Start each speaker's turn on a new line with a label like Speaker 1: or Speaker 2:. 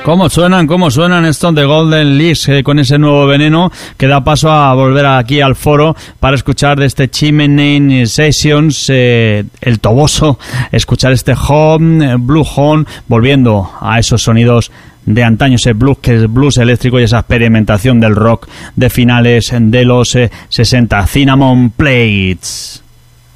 Speaker 1: ¿Cómo suenan estos de Golden Leaks con ese nuevo veneno que da paso a volver aquí al foro para escuchar de este Chimney Sessions, el Toboso, escuchar este Home, Blue Horn, volviendo a esos sonidos de antaño, ese blues que es blues eléctrico y esa experimentación del rock de finales de los 60. Cinnamon Plates.